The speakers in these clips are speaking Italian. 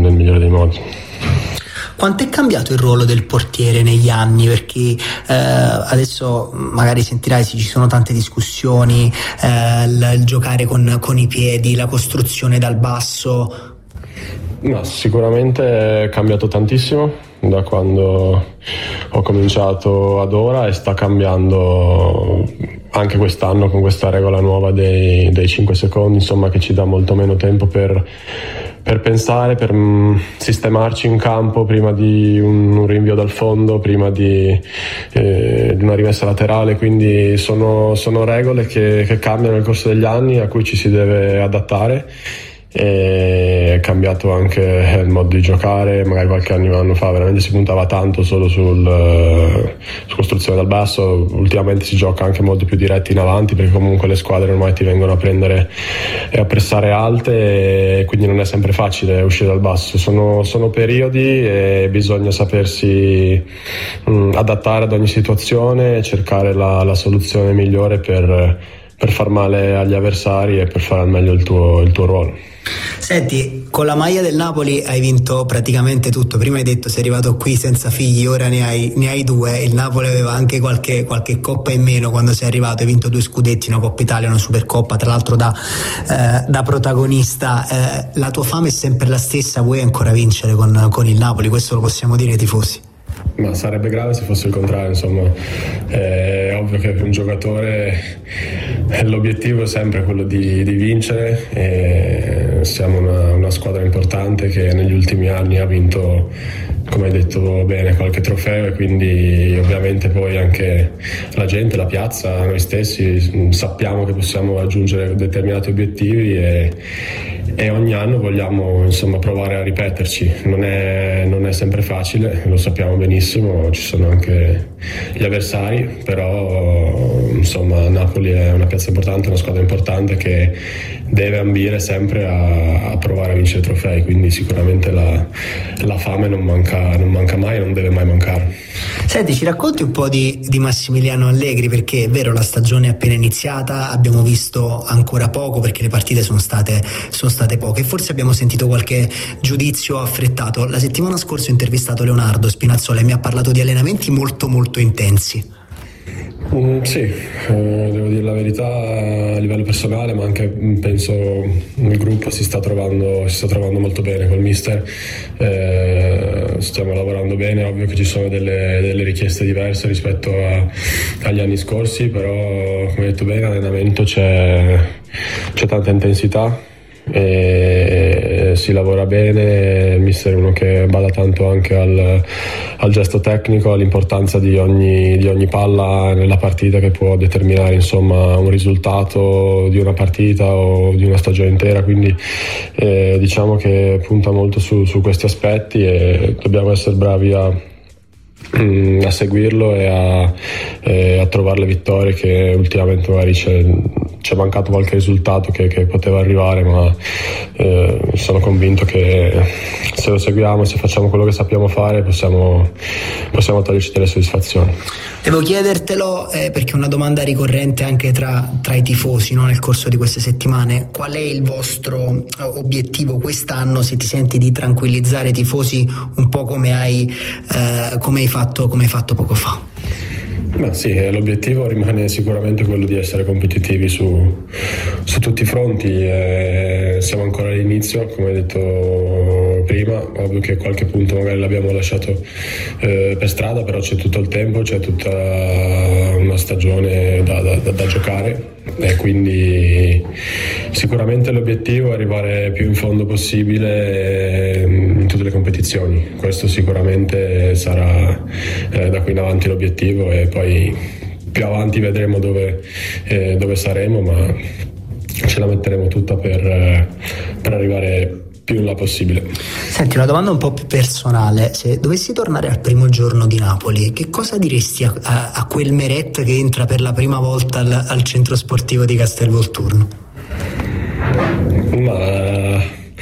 nel migliore dei modi. Quanto è cambiato il ruolo del portiere negli anni? Perché adesso magari sentirai ci sono tante discussioni, il giocare con i piedi, la costruzione dal basso. No, sicuramente è cambiato tantissimo da quando ho cominciato ad ora, e sta cambiando anche quest'anno con questa regola nuova dei 5 secondi, insomma, che ci dà molto meno tempo per pensare, per sistemarci in campo prima di un rinvio dal fondo, prima di una rimessa laterale. Quindi sono regole che cambiano nel corso degli anni, a cui ci si deve adattare. È cambiato anche il modo di giocare. Magari qualche anno fa veramente si puntava tanto solo su costruzione dal basso. Ultimamente si gioca anche molto più diretti in avanti, perché comunque le squadre ormai ti vengono a prendere e a pressare alte, e quindi non è sempre facile uscire dal basso. Sono periodi e bisogna sapersi adattare ad ogni situazione e cercare la soluzione migliore per far male agli avversari e per fare al meglio il tuo ruolo. Senti, con la maglia del Napoli hai vinto praticamente tutto. Prima hai detto sei arrivato qui senza figli, ora ne hai 2. Il Napoli aveva anche qualche coppa in meno quando sei arrivato. Hai vinto 2 scudetti, una Coppa Italia e una Supercoppa, tra l'altro da protagonista. La tua fame è sempre la stessa, vuoi ancora vincere con il Napoli? Questo lo possiamo dire ai tifosi? Ma sarebbe grave se fosse il contrario, insomma. È ovvio che per un giocatore l'obiettivo è sempre quello di vincere, e siamo una squadra importante che negli ultimi anni ha vinto, come hai detto bene, qualche trofeo, e quindi ovviamente poi anche la gente, la piazza, noi stessi sappiamo che possiamo raggiungere determinati obiettivi, e ogni anno vogliamo, insomma, provare a ripeterci. Non è sempre facile, lo sappiamo benissimo, ci sono anche gli avversari, però insomma Napoli è una piazza importante, una squadra importante che deve ambire sempre a provare a vincere trofei, quindi sicuramente la fame non manca mai e non deve mai mancare. Senti, ci racconti un po' di Massimiliano Allegri, perché è vero, la stagione è appena iniziata, abbiamo visto ancora poco perché le partite sono state poche, e forse abbiamo sentito qualche giudizio affrettato. La settimana scorsa ho intervistato Leonardo Spinazzola e mi ha parlato di allenamenti molto molto intensi. Sì, devo dire la verità, a livello personale, ma anche penso il gruppo si sta trovando molto bene col mister. Stiamo lavorando bene. È ovvio che ci sono delle richieste diverse rispetto agli anni scorsi, però come hai detto bene, l'allenamento c'è tanta intensità e si lavora bene. Il mister è uno che bada tanto anche al gesto tecnico, all'importanza di ogni palla nella partita, che può determinare, insomma, un risultato di una partita o di una stagione intera. Quindi diciamo che punta molto su questi aspetti, e dobbiamo essere bravi a seguirlo e a trovare le vittorie, che ultimamente magari c'è mancato qualche risultato che poteva arrivare, ma sono convinto che se lo seguiamo, se facciamo quello che sappiamo fare, possiamo toglierci delle soddisfazioni. Devo chiedertelo perché è una domanda ricorrente anche tra i tifosi, no? Nel corso di queste settimane, qual è il vostro obiettivo quest'anno, se ti senti di tranquillizzare i tifosi un po' come hai fatto poco fa? Ma sì, l'obiettivo rimane sicuramente quello di essere competitivi su tutti i fronti. Siamo ancora all'inizio, come hai detto prima. Ovvio che qualche punto magari l'abbiamo lasciato per strada, però c'è tutto il tempo, c'è tutta una stagione da giocare, e quindi sicuramente l'obiettivo è arrivare più in fondo possibile in tutte le competizioni. Questo sicuramente sarà da qui in avanti l'obiettivo, e poi più avanti vedremo dove saremo, ma ce la metteremo tutta per arrivare più in là possibile. Senti, una domanda un po' più personale: se dovessi tornare al primo giorno di Napoli, che cosa diresti a quel Meret che entra per la prima volta al centro sportivo di Castelvolturno? Ma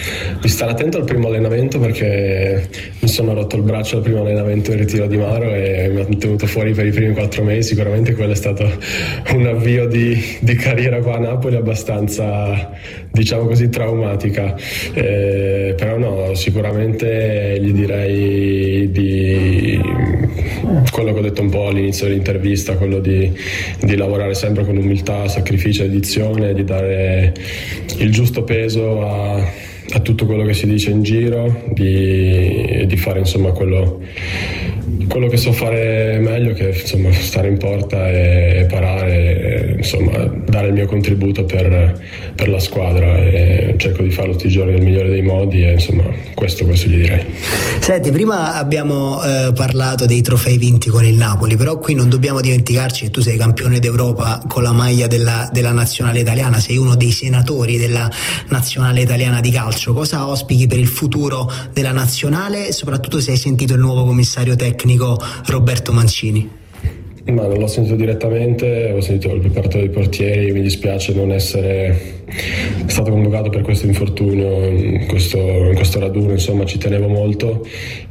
Di stare attento al primo allenamento, perché mi sono rotto il braccio al primo allenamento in ritiro di maro e mi ha tenuto fuori per i primi 4 mesi. Sicuramente quello è stato un avvio di carriera qua a Napoli abbastanza, diciamo così, traumatica, però no, sicuramente gli direi di quello che ho detto un po' all'inizio dell'intervista, quello di lavorare sempre con umiltà, sacrificio e dedizione, di dare il giusto peso a tutto quello che si dice in giro, di fare insomma quello che so fare meglio, che insomma stare in porta e parare, insomma dare il mio contributo per la squadra, e cerco di farlo tutti i giorni nel migliore dei modi, e insomma questo gli direi. Senti, prima abbiamo parlato dei trofei vinti con il Napoli, però qui non dobbiamo dimenticarci che tu sei campione d'Europa con la maglia della nazionale italiana, sei uno dei senatori della nazionale italiana di calcio. Cosa auspichi per il futuro della nazionale, e soprattutto se hai sentito il nuovo commissario tecnico Roberto Mancini? Ma non l'ho sentito direttamente, ho sentito il preparatore dei portieri. Mi dispiace non essere stato convocato per questo infortunio in questo raduno, insomma ci tenevo molto,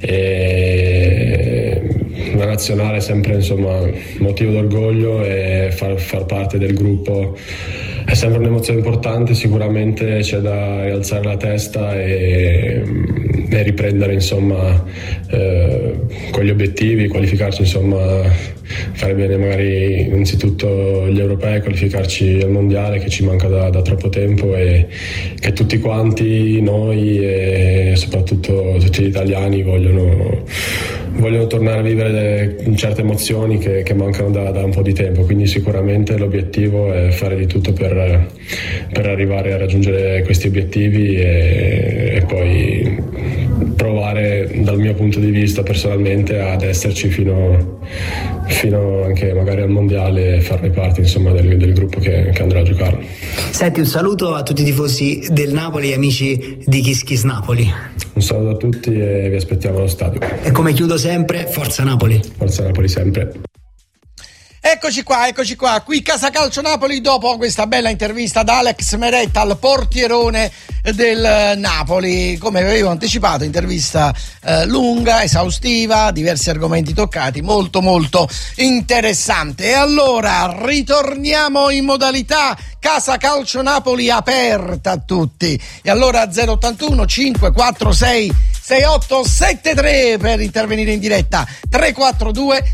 e la nazionale è sempre insomma motivo d'orgoglio, e far parte del gruppo è sempre un'emozione importante. Sicuramente c'è da rialzare la testa e riprendere insomma con gli obiettivi, qualificarci, insomma fare bene magari innanzitutto gli europei, qualificarci al mondiale che ci manca da troppo tempo, e che tutti quanti noi e soprattutto tutti gli italiani vogliono tornare a vivere certe emozioni che mancano da un po' di tempo. Quindi sicuramente l'obiettivo è fare di tutto per arrivare a raggiungere questi obiettivi, e poi provare dal mio punto di vista personalmente ad esserci fino anche magari al mondiale, e farne parte insomma del gruppo che andrà a giocare. Senti, un saluto a tutti i tifosi del Napoli e amici di Kiss Kiss Napoli. Un saluto a tutti e vi aspettiamo allo stadio. E come chiudo sempre, Forza Napoli. Forza Napoli sempre. Eccoci qua, qui Casa Calcio Napoli, dopo questa bella intervista da Alex Meretta, al portierone del Napoli. Come avevo anticipato, intervista lunga, esaustiva, diversi argomenti toccati, molto molto interessante. E allora ritorniamo in modalità Casa Calcio Napoli aperta a tutti. E allora 081 546 6873 per intervenire in diretta, 342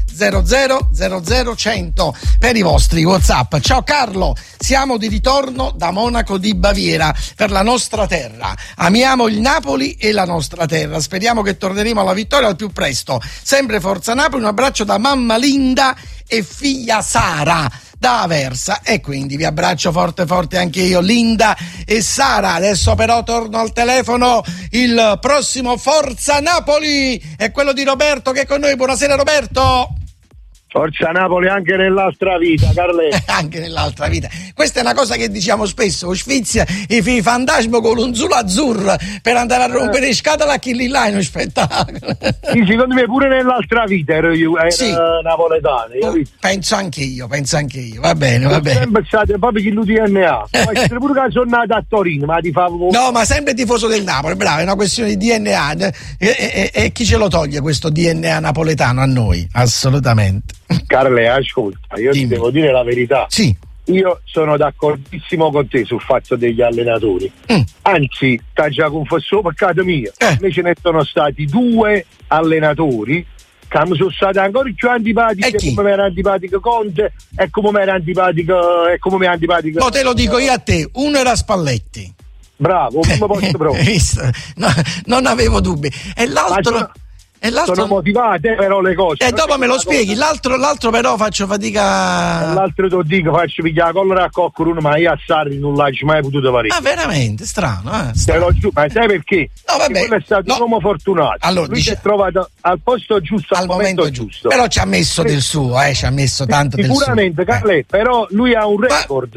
00 100 per i vostri WhatsApp. Ciao Carlo, siamo di ritorno da Monaco di Baviera per la nostra terra. Amiamo il Napoli e la nostra terra. Speriamo che torneremo alla vittoria al più presto. Sempre Forza Napoli, un abbraccio da mamma Linda e figlia Sara da Aversa, e quindi vi abbraccio forte forte anche io, Linda e Sara. Adesso però torno al telefono, il prossimo Forza Napoli è quello di Roberto che è con noi. Buonasera Roberto. Forza Napoli anche nell'altra vita, Carletto. Anche nell'altra vita. Questa è una cosa che diciamo spesso, Sfizia e fi fantasma con l'unzulo azzurro per andare a rompere scatola a chi lì là, è uno spettacolo. Sì, secondo me pure nell'altra vita ero sì, napoletano. Penso anche io, va bene. Sempre stato proprio chi l'UDNA. Ma pure che sono nato a Torino, ma ti favo. No, ma sempre tifoso del Napoli, bravo, è una questione di DNA. E chi ce lo toglie questo DNA napoletano a noi? Assolutamente. Carle, ascolta, io ti devo dire la verità. Sì. Io sono d'accordissimo con te sul fatto degli allenatori. Anzi, t'ha già confessato peccato mio. Invece ne sono stati 2 allenatori che mi sono stati ancora più antipatici, come mi era antipatico Conte e come mi era antipatico No, te lo dico io a te, uno era Spalletti. Bravo, come posso provare? No, non avevo dubbi. E l'altro sono motivate però le cose. E dopo me lo spieghi, l'altro però faccio fatica. L'altro te lo dico, faccio pigliare la collera a coccolo, ma io a Sarri non l'ho mai potuto fare. Ah, veramente? Strano, Te lo giuro, ma sai perché? No, vabbè. Quello è stato un uomo fortunato. Allora, lui si è trovato al posto giusto al momento giusto. Però ci ha messo del suo, ci ha messo tanto del suo. Sicuramente, Carlet, però lui ha un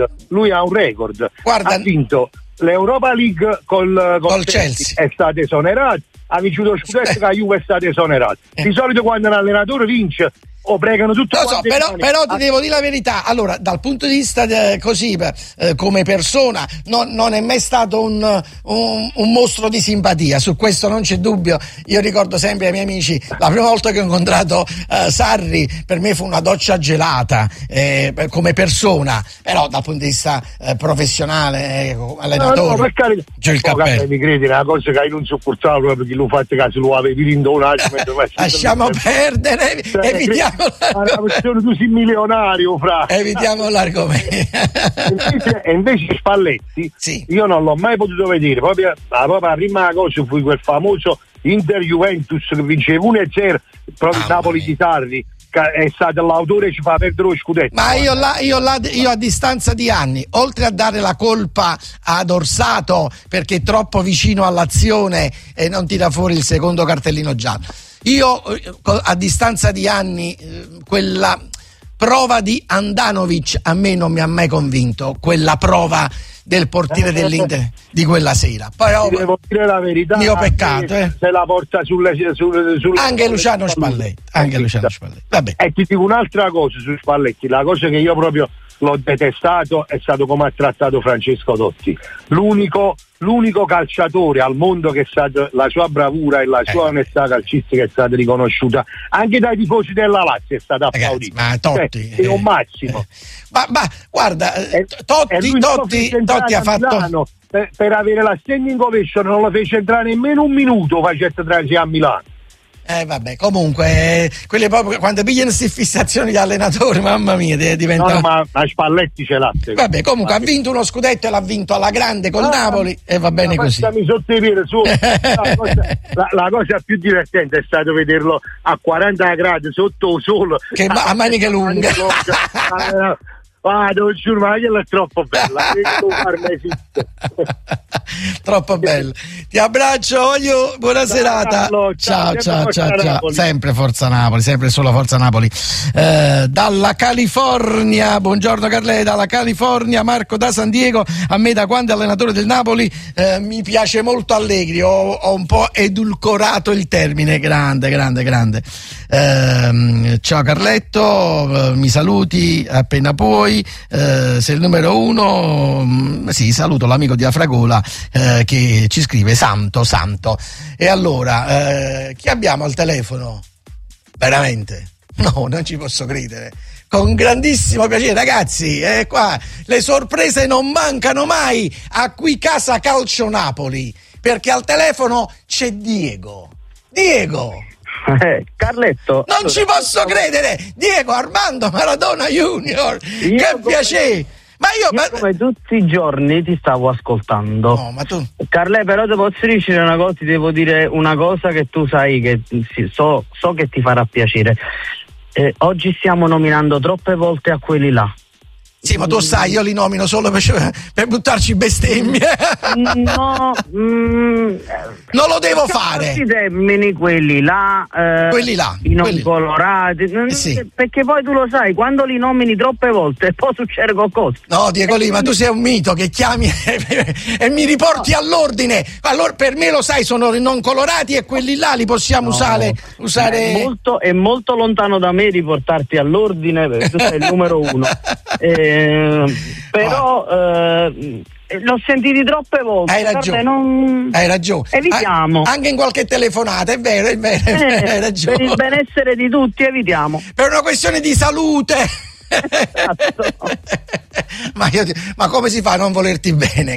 record. Guarda, ha vinto l'Europa League col Chelsea. È stato esonerato. Ha vinto lo scudetto che la Juve è stata esonerata. Di solito quando un allenatore vince pregano tutto. Lo so, però ti devo dire la verità. Allora, dal punto di vista così, come persona, non è mai stato un mostro di simpatia, su questo non c'è dubbio. Io ricordo sempre ai miei amici, la prima volta che ho incontrato Sarri, per me fu una doccia gelata, come persona, però dal punto di vista professionale, allenatore, c'è il cappello. Mi credi, una cosa che non sopportavo proprio, chi lo fate caso lo avevi rindonato. Lasciamo perdere, evitiamo. Tu sei milionario, fra. Evitiamo l'argomento. E invece Spalletti, sì. Io non l'ho mai potuto vedere. Proprio la prima cosa fu quel famoso Inter-Juventus che vinceva 1-0, proprio Napoli di Sarri. È stato l'autore che ci fa perdere lo scudetto. Ma io a distanza di anni, oltre a dare la colpa ad Orsato perché è troppo vicino all'azione e non tira fuori il secondo cartellino giallo, io a distanza di anni quella prova di Andanovic a me non mi ha mai convinto, quella prova del portiere dell'Inter di quella sera. Poi devo dire la verità, mio peccato, se la porta sulle anche Luciano Spalletti, vabbè. E ti dico un'altra cosa su Spalletti, la cosa che io proprio l'ho detestato è stato come ha trattato Francesco Totti, l'unico calciatore al mondo che la sua bravura e la sua onestà calcistica è stata riconosciuta anche dai tifosi della Lazio, è stata applaudita. Ma Totti è un massimo. Ma guarda, Totti ha fatto Milano, per avere la standing ovation non lo fece entrare nemmeno un minuto facendo transi a Milano. Vabbè, comunque quelle proprio quando pigliano queste fissazioni di allenatori, mamma mia, diventa. No, ma Spalletti ce l'ha. Vabbè, comunque ha vinto uno scudetto e l'ha vinto alla grande col Napoli e va bene così. Mi sotto i piedi su. La cosa più divertente è stato vederlo a 40 gradi sotto il sole che a maniche lunghe. Non giuro, ma quella è troppo bella. Troppo bella. Ti abbraccio, buona serata. Ciao. Sempre Forza Napoli, sempre solo Forza Napoli. Dalla California, buongiorno Carlè, dalla California, Marco da San Diego. A me da quando è allenatore del Napoli mi piace molto Allegri, ho un po' edulcorato il termine, grande. Ciao Carletto, mi saluti appena puoi. Sei il numero 1. Sì, saluto l'amico di Afragola che ci scrive santo. E allora chi abbiamo al telefono? Veramente? No, non ci posso credere. Con grandissimo piacere, ragazzi, qua le sorprese non mancano mai a qui Casa Calcio Napoli, perché al telefono c'è Diego. Carletto, non ci posso credere, Diego Armando Maradona Junior, che piacere. Ma io come tutti i giorni ti stavo ascoltando. No, ma tu Carlè, però ti posso dire una cosa, ti devo dire una cosa che tu sai che so che ti farà piacere. Oggi stiamo nominando troppe volte a quelli là. Sì, ma tu sai, io li nomino solo per buttarci bestemmie. No, non lo devo fare. I termini quelli là, i non colorati, sì. Perché poi tu lo sai, quando li nomini troppe volte poi succede qualcosa. No, Diego Lì, ma tu sei un mito che chiami e mi riporti all'ordine. Allora, per me lo sai, sono i non colorati e quelli là li possiamo usare. È molto lontano da me riportarti all'ordine, perché tu sei il numero 1. Però l'ho sentito troppe volte. Hai ragione. Evitiamo. Anche in qualche telefonata, è vero. Hai ragione. Per il benessere di tutti evitiamo. Per una questione di salute. Ma come si fa a non volerti bene?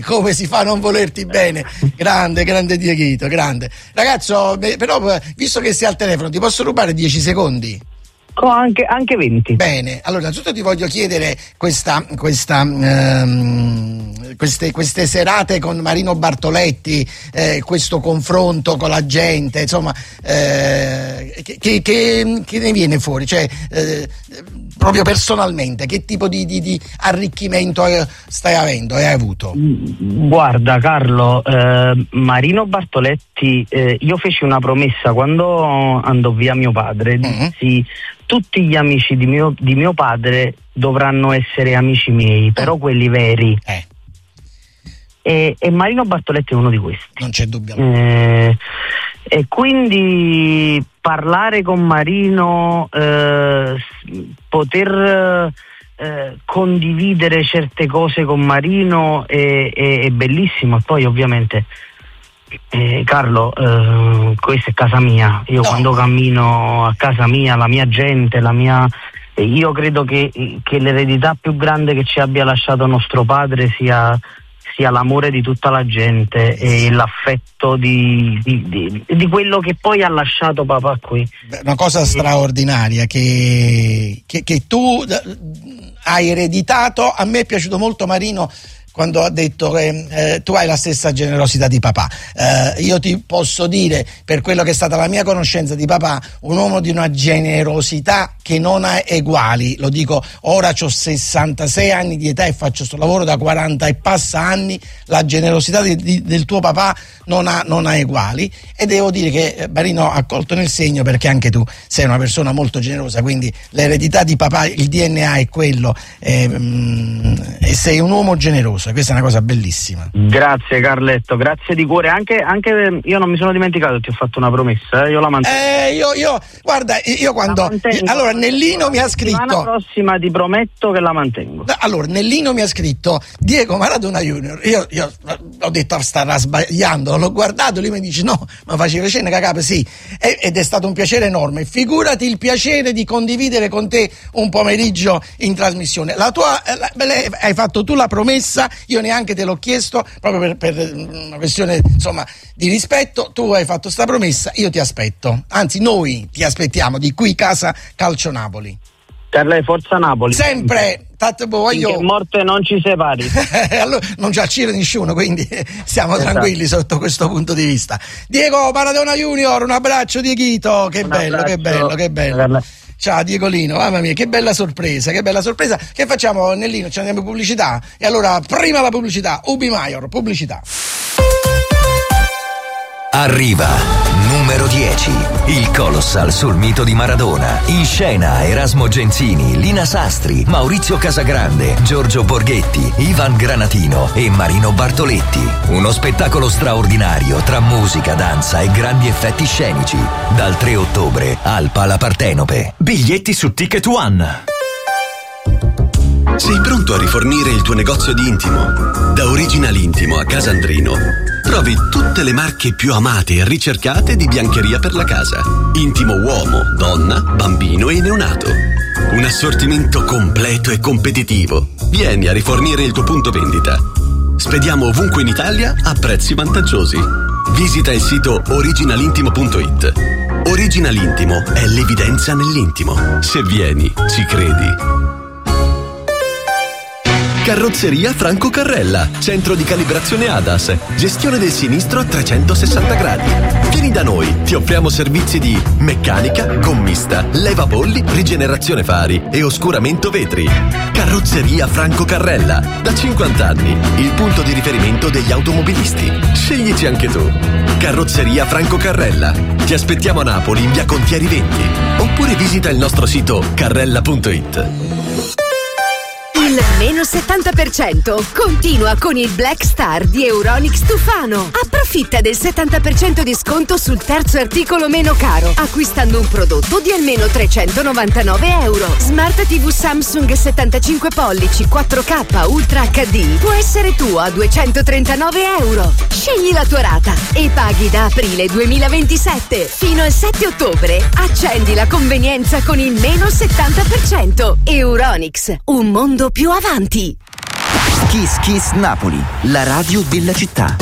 Grande Dieghito, grande. Ragazzo, però visto che sei al telefono ti posso rubare 10 secondi? Anche 20. Bene, allora innanzitutto ti voglio chiedere queste serate con Marino Bartoletti, questo confronto con la gente, insomma, che ne viene fuori? Cioè, proprio personalmente, che tipo di arricchimento stai avendo e hai avuto? Guarda Carlo, Marino Bartoletti, io feci una promessa quando andò via mio padre, dissi tutti gli amici di mio padre dovranno essere amici miei, però quelli veri. E Marino Bartoletti è uno di questi. Non c'è dubbio. E quindi parlare con Marino, poter condividere certe cose con Marino è bellissimo. E poi ovviamente Carlo, questa è casa mia. Io quando cammino a casa mia, la mia gente, io credo che l'eredità più grande che ci abbia lasciato nostro padre sia l'amore di tutta la gente e l'affetto di quello che poi ha lasciato papà qui. Una cosa straordinaria che tu hai ereditato. A me è piaciuto molto Marino quando ha detto che tu hai la stessa generosità di papà. Io ti posso dire, per quello che è stata la mia conoscenza di papà, un uomo di una generosità che non ha eguali. Lo dico, ora ho 66 anni di età e faccio questo lavoro da 40 e passa anni. La generosità del tuo papà non ha eguali, e devo dire che Marino ha colto nel segno, perché anche tu sei una persona molto generosa, quindi l'eredità di papà, il DNA è quello, e sei un uomo generoso. Questa è una cosa bellissima. Grazie Carletto, grazie di cuore. Anche io non mi sono dimenticato, ti ho fatto una promessa, io la mantengo. Io quando allora Nellino mi ha scritto, la prossima ti prometto che la mantengo. Allora Nellino mi ha scritto Diego Maradona Junior, io ho detto starà sbagliando, l'ho guardato, lui mi dice no, ma faceva cena cacapa, sì, ed è stato un piacere enorme. Figurati il piacere di condividere con te un pomeriggio in trasmissione. Hai fatto tu la promessa, io neanche te l'ho chiesto, proprio per una questione insomma di rispetto. Tu hai fatto sta promessa, io ti aspetto, anzi noi ti aspettiamo di qui Casa Calcio Napoli. Per lei forza Napoli sempre, che morte non ci separi. Allora non ci accira nessuno, quindi stiamo tranquilli sotto questo punto di vista. Diego Maradona Junior, un abbraccio Dieguito, che bello. Ciao Diegolino, mamma mia, che bella sorpresa. Che facciamo Nellino? Ci andiamo in pubblicità? E allora prima la pubblicità, Ubi Maior, pubblicità. Arriva numero 10, il Colossal sul mito di Maradona. In scena Erasmo Genzini, Lina Sastri, Maurizio Casagrande, Giorgio Borghetti, Ivan Granatino e Marino Bartoletti. Uno spettacolo straordinario tra musica, danza e grandi effetti scenici. Dal 3 ottobre al Pala Partenope. Biglietti su Ticket One. Sei pronto a rifornire il tuo negozio di intimo? Da Original Intimo a Casandrino trovi tutte le marche più amate e ricercate di biancheria per la casa. Intimo uomo, donna, bambino e neonato. Un assortimento completo e competitivo. Vieni a rifornire il tuo punto vendita. Spediamo ovunque in Italia a prezzi vantaggiosi. Visita il sito originalintimo.it. Original Intimo è l'evidenza nell'intimo. Se vieni, ci credi. Carrozzeria Franco Carrella, centro di calibrazione ADAS, gestione del sinistro a 360 gradi. Vieni da noi, ti offriamo servizi di meccanica, gommista, levapolli, rigenerazione fari e oscuramento vetri. Carrozzeria Franco Carrella, da 50 anni, il punto di riferimento degli automobilisti. Sceglici anche tu. Carrozzeria Franco Carrella. Ti aspettiamo a Napoli in via Contieri 20, oppure visita il nostro sito carrella.it. Il meno 70% continua con il Black Star di Euronics Tufano. Approfitta del 70% di sconto sul terzo articolo meno caro, acquistando un prodotto di almeno €399. Smart TV Samsung 75 pollici 4K Ultra HD può essere tuo a €239. Scegli la tua rata e paghi da aprile 2027 fino al 7 ottobre. Accendi la convenienza con il meno 70%. Euronics, un mondo più avanti. Kiss Kiss Napoli, la radio della città.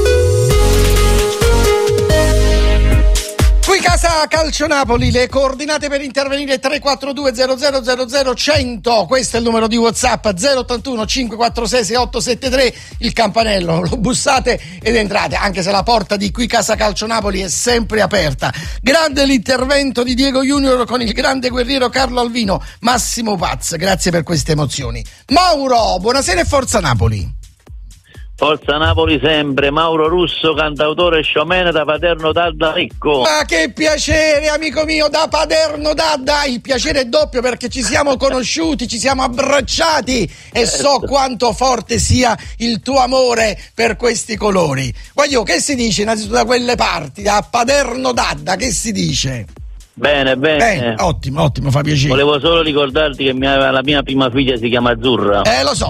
Qui Casa Calcio Napoli, le coordinate per intervenire 342 00 100, questo è il numero di WhatsApp 081 546 6873, il campanello, lo bussate ed entrate, anche se la porta di Qui Casa Calcio Napoli è sempre aperta. Grande l'intervento di Diego Junior con il grande guerriero Carlo Alvino, Massimo Paz, grazie per queste emozioni. Mauro, buonasera e forza Napoli. Forza Napoli sempre, Mauro Russo, cantautore showman da Paderno Dadda Ricco. Ma che piacere, amico mio, da Paderno Dadda, il piacere è doppio perché ci siamo conosciuti, ci siamo abbracciati e so quanto forte sia il tuo amore per questi colori. Voglio, che si dice innanzitutto da quelle parti, da Paderno Dadda, che si dice? Bene. Ottimo, fa piacere. Volevo solo ricordarti che la mia prima figlia si chiama Azzurra. Lo so,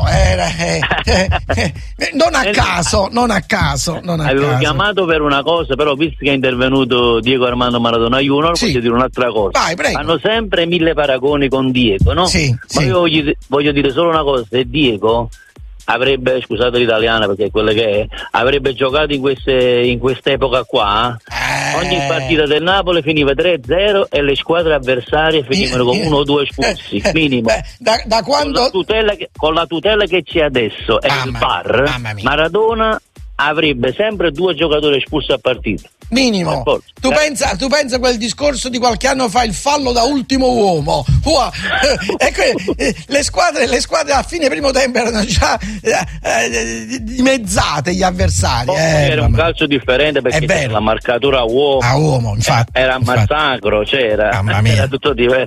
non a caso. Avevo chiamato per una cosa, però visto che è intervenuto Diego Armando Maradona Junior, voglio dire un'altra cosa. Vai, prego. Hanno sempre 1000 paragoni con Diego, no? Sì. Ma io voglio dire solo una cosa, se Diego avrebbe, scusate l'italiana perché è quello che è, avrebbe giocato in quest'epoca qua, ogni partita del Napoli finiva 3-0 e le squadre avversarie finivano con 1 o 2 espulsi minimo. Da quando con la tutela che c'è adesso e il VAR, Maradona avrebbe sempre 2 giocatori espulsi a partita minimo. Tu pensa quel discorso di qualche anno fa, il fallo da ultimo uomo. Le squadre a fine primo tempo erano già dimezzate gli avversari. Era un calcio differente perché c'era la marcatura a uomo, infatti, era massacro, c'era tutto diverso.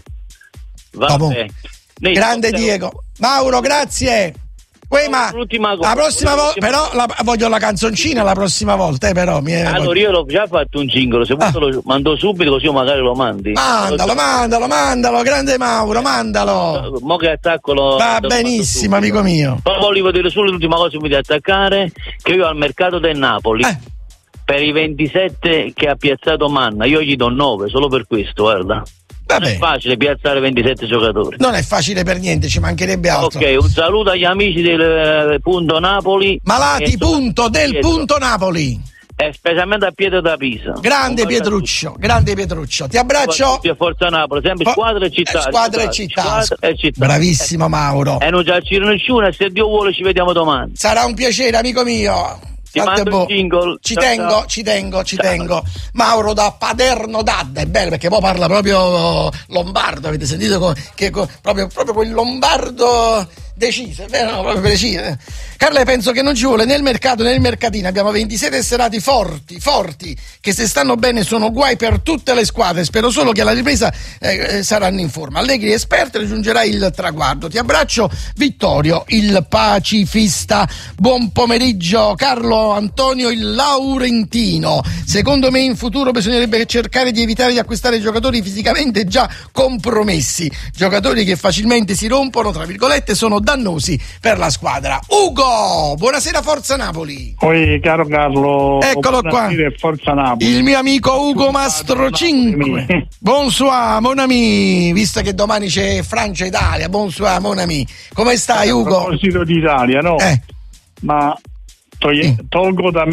Grande Diego. Mauro, grazie. Ma la prossima volta, però voglio la canzoncina la prossima volta, però. Allora io l'ho già fatto un jingle, se vuoi lo mando subito così magari lo mandi. Mandalo, grande Mauro, mandalo. Mo che attacco va benissimo, amico mio. Poi volevo dire solo l'ultima cosa prima di attaccare, che io al mercato del Napoli per i 27 che ha piazzato Manna, io gli do 9, solo per questo, guarda. Vabbè. Non è facile piazzare 27 giocatori. Non è facile per niente, ci mancherebbe altro. Ok, un saluto agli amici del Punto Napoli. Malati del Punto Napoli. E specialmente a Pietro da Pisa. Grande Pietruccio. Ti abbraccio. Forza Napoli, sempre squadra e città. Squadra e città. Bravissimo Mauro. E non c'è nessuno, e se Dio vuole ci vediamo domani. Sarà un piacere, amico mio. Ti mando il jingle. Ci tengo. Mauro da Paderno Dadda, è bello perché poi parla proprio lombardo, avete sentito proprio quel lombardo deciso, è vero? No, proprio preciso. Carla, penso che non ci vuole né il mercato né il mercatino, abbiamo 27 serati forti che se stanno bene sono guai per tutte le squadre, spero solo che alla ripresa saranno in forma. Allegri esperto, raggiungerà il traguardo. Ti abbraccio, Vittorio il pacifista. Buon pomeriggio Carlo Antonio il Laurentino. Secondo me in futuro bisognerebbe cercare di evitare di acquistare giocatori fisicamente già compromessi, giocatori che facilmente si rompono, tra virgolette, sono dannosi per la squadra. Ugo, buonasera Forza Napoli. Poi caro Carlo, eccolo qua, Forza Napoli. Il mio amico Ugo Mastro 5. Bonsoir mon ami, visto che domani c'è Francia-Italia, bonsoir mon ami. Come stai Ugo? A proposito d'Italia, no? Ma tolgo da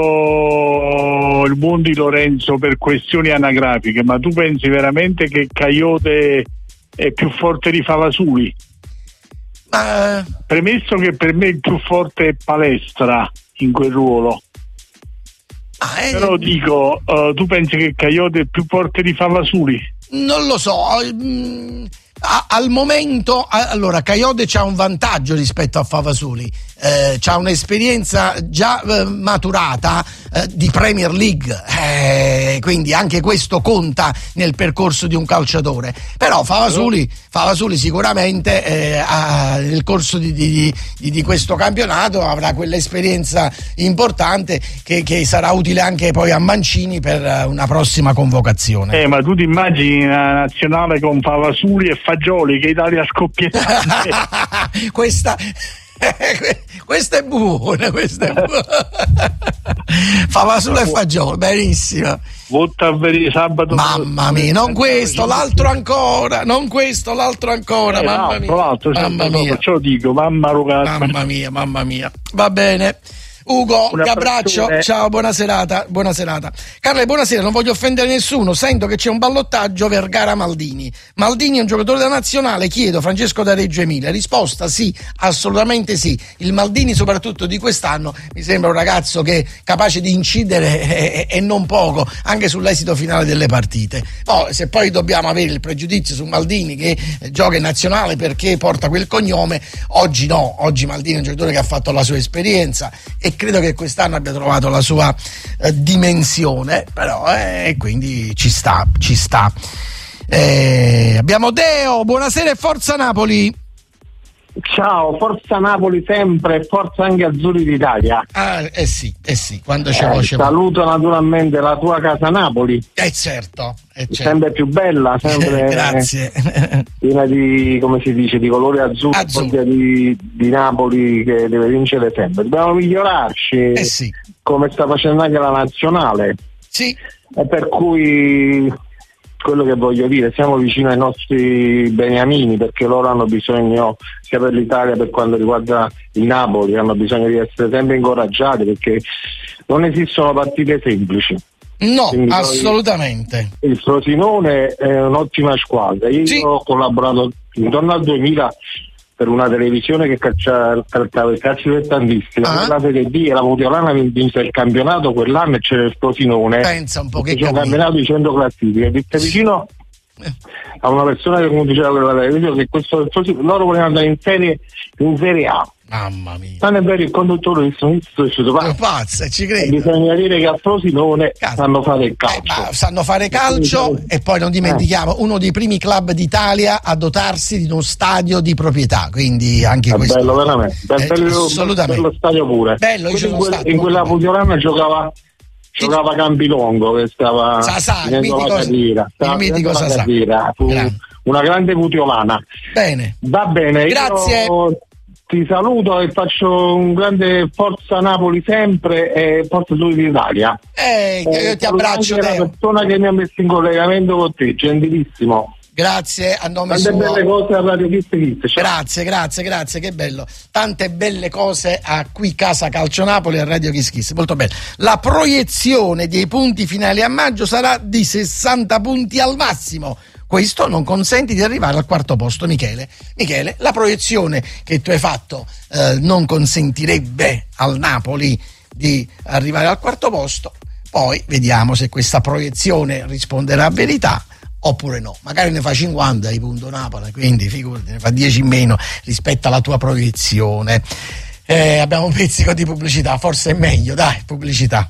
mezzo il buon di Lorenzo per questioni anagrafiche, ma tu pensi veramente che Caiote è più forte di Favasuli? Premesso che per me il più forte è Palestra in quel ruolo, però dico, tu pensi che Caiote è più forte di Favasuli? Non lo so. Al momento, allora, Caiote c'ha un vantaggio rispetto a Favasuli, c'ha un'esperienza già maturata di Premier League, quindi anche questo conta nel percorso di un calciatore. Però Favasuli sicuramente nel corso di questo campionato avrà quell'esperienza importante che sarà utile anche poi a Mancini per una prossima convocazione. Ma tu ti immagini una nazionale con Favasuli e Fagioli, che Italia scoppiettante. Questa è buona, Favasuli e Fagioli, benissimo. Sabato. Mamma mia, non questo, l'altro ancora, mamma mia. Perciò dico, mamma mia. Va bene. Ugo, ti abbraccio, ciao, buona serata. Carla, buonasera, non voglio offendere nessuno, sento che c'è un ballottaggio Vergara-Maldini. Maldini è un giocatore della nazionale, chiedo, Francesco da Reggio Emilia. Risposta sì, assolutamente sì. Il Maldini soprattutto di quest'anno mi sembra un ragazzo che è capace di incidere e non poco anche sull'esito finale delle partite. Se poi dobbiamo avere il pregiudizio su Maldini che gioca in nazionale perché porta quel cognome, oggi no, oggi Maldini è un giocatore che ha fatto la sua esperienza e e credo che quest'anno abbia trovato la sua dimensione, però quindi ci sta. Abbiamo Deo, buonasera e forza Napoli. Ciao, forza Napoli sempre, forza anche Azzurri d'Italia. Sì, quando ce l'ho. Saluto naturalmente la tua casa Napoli. Certo. Sempre più bella, sempre grazie. Piena di, come si dice, di colore azzurro. Di Napoli che deve vincere sempre. Dobbiamo migliorarci, come sta facendo anche la nazionale. Sì. E per cui quello che voglio dire, siamo vicini ai nostri beniamini, perché loro hanno bisogno, sia per l'Italia per quanto riguarda il Napoli, hanno bisogno di essere sempre incoraggiati, perché non esistono partite semplici. No, quindi assolutamente. Il Frosinone è un'ottima squadra. Io ho collaborato intorno al 2000 per una televisione che trattava il calcio dilettantistico. La Serie B e la Puteolana vinse il campionato quell'anno e c'era il Frosinone. Pensa un po' che c'è un campionato di 100 classifiche. Dite vicino a una persona che, come diceva quella televisione, che loro volevano andare in serie A. Mamma mia. Non è vero, il conduttore è pazzo, ci credo. Bisogna dire che a Frosinone sanno fare il calcio. Sanno fare calcio e poi non dimentichiamo, uno dei primi club d'Italia a dotarsi di uno stadio di proprietà, quindi anche questo. Bello, veramente. Assolutamente. Bello stadio pure. Bello, in quella Puteolana giocava Campilongo, che stava il mitico Sasà. Una grande puteolana. Bene. Va bene. Grazie. Io ti saluto e faccio un grande forza Napoli sempre e forza Azzurri d'Italia. Io ti abbraccio. Anche la persona che mi ha messo in collegamento con te, gentilissimo. Grazie a nome suo. Tante belle cose a Radio Kiss. Grazie, che bello. Tante belle cose a qui Casa Calcio Napoli a Radio Kiss. Molto bello. La proiezione dei punti finali a maggio sarà di 60 punti al massimo. Questo non consente di arrivare al quarto posto, Michele, la proiezione che tu hai fatto non consentirebbe al Napoli di arrivare al quarto posto. Poi vediamo se questa proiezione risponderà a verità oppure no. Magari ne fa 50 di punto Napoli, quindi figurati, ne fa 10 in meno rispetto alla tua proiezione. Abbiamo un pizzico di pubblicità, forse è meglio, dai, pubblicità.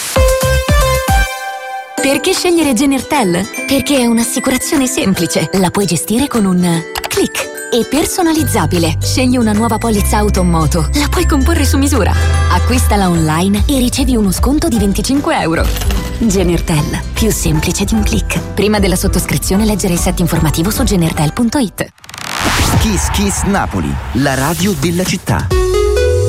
Perché scegliere Genertel? Perché è un'assicurazione semplice, la puoi gestire con un click e personalizzabile. Scegli una nuova polizza auto o moto, la puoi comporre su misura. Acquistala online e ricevi uno sconto di €25. Genertel, più semplice di un click. Prima della sottoscrizione leggere il set informativo su genertel.it. Kiss Kiss Napoli, la radio della città.